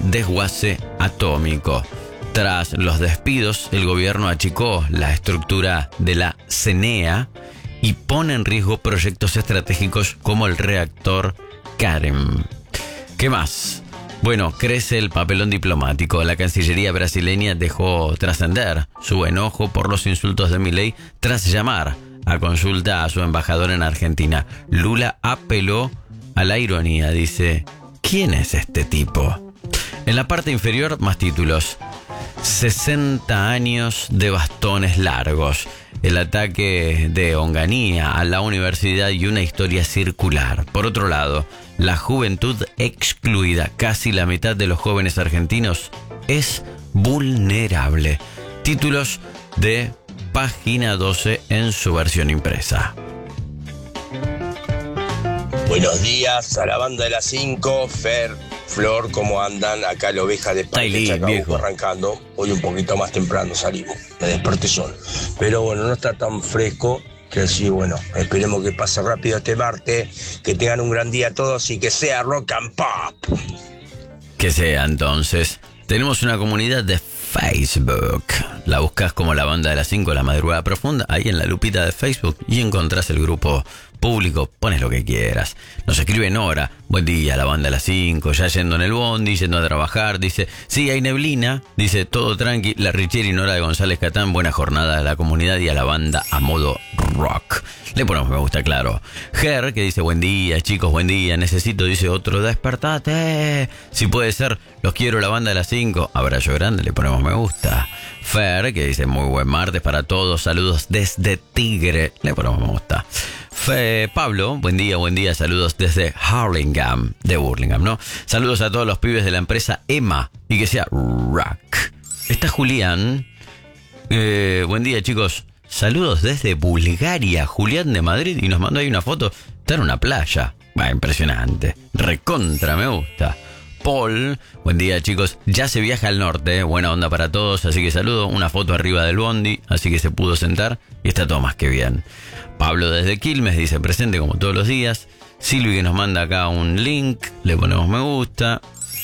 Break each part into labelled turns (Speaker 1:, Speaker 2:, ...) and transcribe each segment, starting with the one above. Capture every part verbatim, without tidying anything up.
Speaker 1: desguace atómico. Tras los despidos, el gobierno achicó la estructura de la CENEA y pone en riesgo proyectos estratégicos como el reactor Karen. ¿Qué más? Bueno, crece el papelón diplomático. La Cancillería brasileña dejó trascender su enojo por los insultos de Milei tras llamar a consulta a su embajador en Argentina. Lula apeló a la ironía. Dice, ¿quién es este tipo? En la parte inferior, más títulos. sesenta años de bastones largos. El ataque de Onganía a la universidad y una historia circular. Por otro lado, la juventud excluida. Casi la mitad de los jóvenes argentinos es vulnerable. Títulos de Página doce en su versión impresa.
Speaker 2: Buenos días a la banda de las cinco, Fer, Flor, ¿cómo andan? Acá la oveja de Parque Chacabuco arrancando. Hoy un poquito más temprano salimos, me desperté solo. Pero bueno, no está tan fresco, que así, bueno, esperemos que pase rápido este martes, que tengan un gran día todos y que sea rock and pop.
Speaker 1: Que sea entonces. Tenemos una comunidad de Facebook. La buscas como la banda de las cinco, la madrugada profunda, ahí en la lupita de Facebook y encontrás el grupo público, pones lo que quieras. Nos escribe Nora, buen día, la banda de las cinco, ya yendo en el bondi, yendo a trabajar, dice, sí, hay neblina, dice, todo tranqui, la Richieri y Nora de González Catán, buena jornada a la comunidad y a la banda a modo rock. Le ponemos me gusta, claro. Ger, que dice, buen día, chicos, buen día, necesito, dice, otro despertate. Si puede ser, los quiero, la banda de las cinco, abrazo grande, le ponemos me gusta. Fer, que dice, muy buen martes para todos, saludos desde Tigre, le ponemos me gusta. Fe, Pablo, buen día, buen día, saludos desde Hurlingham, de Burlingame, ¿no? Saludos a todos los pibes de la empresa Emma y que sea rock. Está Julián, eh, buen día, chicos, saludos desde Bulgaria, Julián de Madrid, y nos mandó ahí una foto, está en una playa, va, impresionante, recontra, me gusta. Paul, buen día, chicos, ya se viaja al norte, buena onda para todos, así que saludo, una foto arriba del bondi, así que se pudo sentar y está todo más que bien. Pablo desde Quilmes dice presente como todos los días. Silvi que nos manda acá un link, le ponemos me gusta.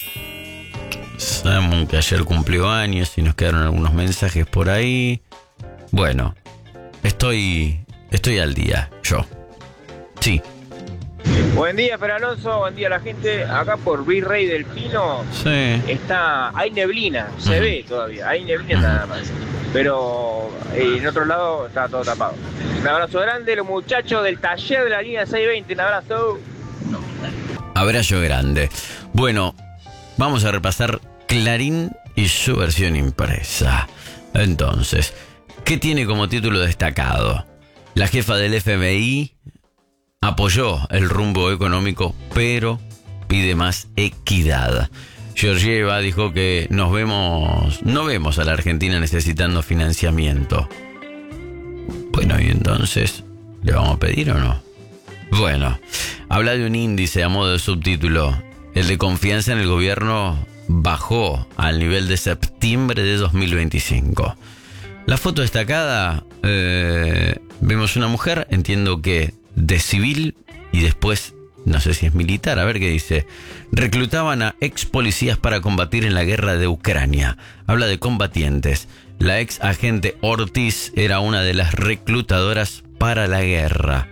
Speaker 1: Samu que ayer cumplió años y nos quedaron algunos mensajes por ahí. Bueno, estoy estoy al día, yo. Sí.
Speaker 3: Buen día, Fer Alonso, buen día a la gente. Acá por Virrey del Pino,
Speaker 1: sí.
Speaker 3: está, hay neblina, se uh-huh. ve todavía, hay neblina uh-huh. nada más. Pero eh, en otro lado está todo tapado. Un abrazo grande, los muchachos del taller de la línea seiscientos veinte, un abrazo.
Speaker 1: Abrazo grande. Bueno, vamos a repasar Clarín y su versión impresa. Entonces, ¿qué tiene como título destacado? La jefa del F M I apoyó el rumbo económico, pero pide más equidad. Georgieva dijo que nos vemos, no vemos a la Argentina necesitando financiamiento. Bueno, y entonces, ¿le vamos a pedir o no? Bueno, habla de un índice a modo de subtítulo. El de confianza en el gobierno bajó al nivel de septiembre de dos mil veinticinco. La foto destacada, eh, vemos una mujer, entiendo que de civil y después, no sé si es militar, a ver qué dice. Reclutaban a ex policías para combatir en la guerra de Ucrania. Habla de combatientes. La ex agente Ortiz era una de las reclutadoras para la guerra.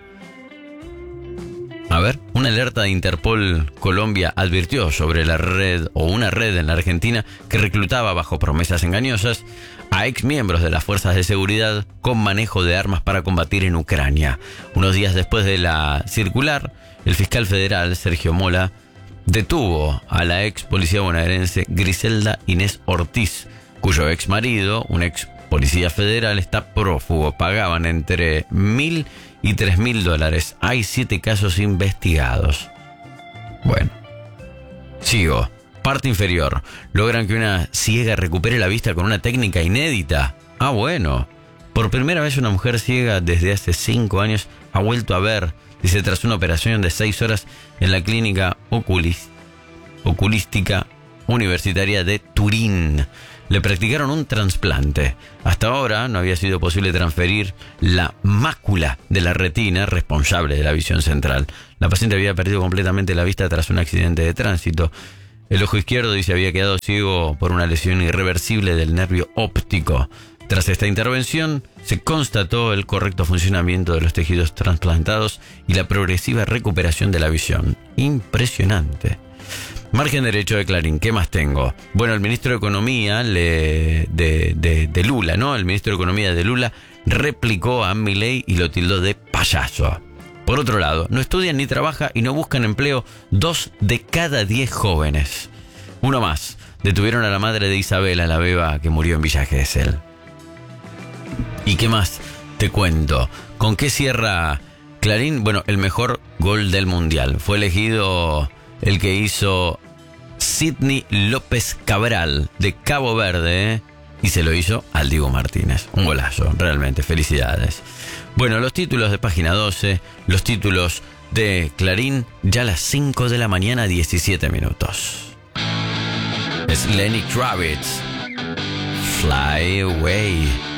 Speaker 1: A ver, una alerta de Interpol Colombia advirtió sobre la red o una red en la Argentina que reclutaba bajo promesas engañosas a ex miembros de las fuerzas de seguridad con manejo de armas para combatir en Ucrania. Unos días después de la circular, el fiscal federal Sergio Mola detuvo a la ex policía bonaerense Griselda Inés Ortiz, cuyo ex marido, un ex policía federal, está prófugo. Pagaban entre mil y tres mil dólares. Hay siete casos investigados. Bueno, sigo. Parte inferior. Logran que una ciega recupere la vista con una técnica inédita. Ah, bueno. Por primera vez una mujer ciega desde hace cinco años ha vuelto a ver, dice, tras una operación de seis horas en la clínica oculis, oculística universitaria de Turín. Le practicaron un trasplante. Hasta ahora no había sido posible transferir la mácula de la retina responsable de la visión central. La paciente había perdido completamente la vista tras un accidente de tránsito. El ojo izquierdo, dice, había quedado ciego por una lesión irreversible del nervio óptico. Tras esta intervención, se constató el correcto funcionamiento de los tejidos trasplantados y la progresiva recuperación de la visión. Impresionante. Margen derecho de Clarín, ¿qué más tengo? Bueno, el ministro de Economía le, de, de, de Lula, ¿no? El ministro de Economía de Lula replicó a Milei y lo tildó de payaso. Por otro lado, no estudian ni trabajan y no buscan empleo dos de cada diez jóvenes. Uno más, detuvieron a la madre de Isabela, la beba que murió en Villa Gesell. ¿Y qué más te cuento? ¿Con qué cierra Clarín? Bueno, el mejor gol del Mundial. Fue elegido el que hizo Sidney López Cabral, de Cabo Verde, ¿eh? Y se lo hizo al Diego Martínez. Un golazo, realmente, felicidades. Bueno, los títulos de Página doce, los títulos de Clarín, ya a las cinco de la mañana, diecisiete minutos. Es Lenny Kravitz, Fly Away.